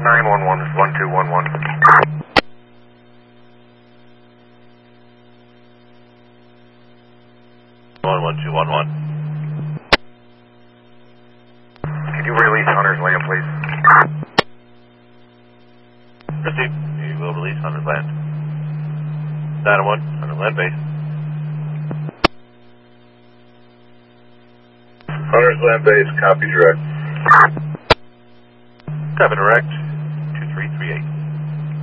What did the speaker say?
911, this is 1211. 11211. Could you release Hunter's Land, please? Proceed. You will release Hunter's Land. 901, Hunter's Land base. Hunter's Land base, copy direct. Copy direct.